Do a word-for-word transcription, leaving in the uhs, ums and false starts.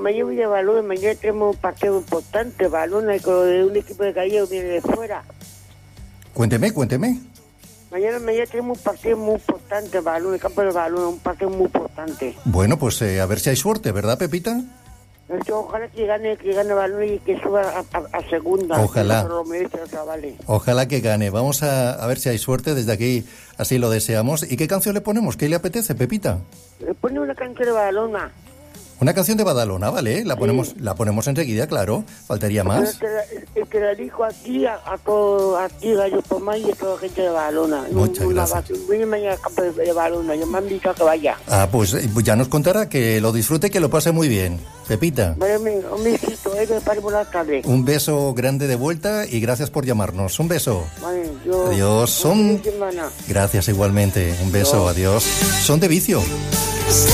mañana viene balón, mañana tenemos un partido importante, balón, de un equipo de Gallego viene de fuera. Cuénteme, cuénteme. Mañana, mañana tenemos un partido muy importante, balón, el campo de balón, un partido muy importante. Bueno, pues eh, a ver si hay suerte, ¿verdad, Pepita? Entonces, ojalá que gane, que gane balón y que suba a, a, a segunda. Ojalá. Lo merece, chavales. Ojalá que gane. Vamos a, a ver si hay suerte, desde aquí así lo deseamos. ¿Y qué canción le ponemos? ¿Qué le apetece, Pepita? Le pone una canción de balona. Una canción de Badalona, ¿vale? La ponemos, sí. La ponemos enseguida, claro. Faltaría más. El que, la, el que la dijo aquí, a, a todo, aquí, Gallo Pomar y a toda la gente de Badalona. Muchas una, gracias. Viene mañana al campo de, de Badalona, yo me han dicho que vaya. Ah, pues ya nos contará, que lo disfrute y que lo pase muy bien. Pepita. Vale, un besito, eh, que pare por la tarde. Un beso grande de vuelta y gracias por llamarnos. Un beso. Vale, yo... Adiós. Son... Gracias, igualmente. Un beso, adiós. Son de Vicio.